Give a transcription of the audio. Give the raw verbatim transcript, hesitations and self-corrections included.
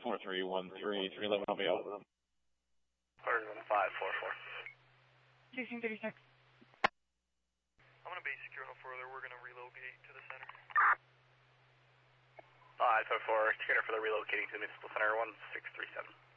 four three one three, three eleven, I'll be out with them. four one five four four. sixteen thirty-six. I'm going to base secure no further. We're going to relocate to the center. five four four, secure for the relocating to the municipal center, one six three seven.